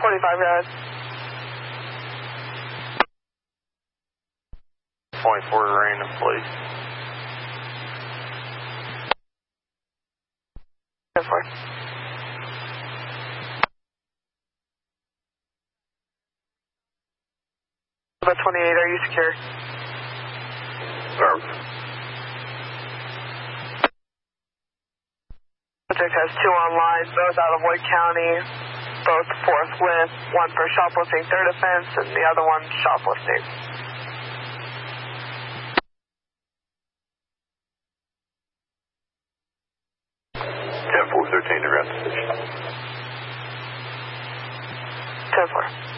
25, go ahead. 24 random, please. 10-4. About 28, are you secure? Sir. Subject has 2 online, both out of Lloyd County, both forthwith, one for shoplifting third offense and the other one shoplifting. 10-4, 13 to ground station. 10-4.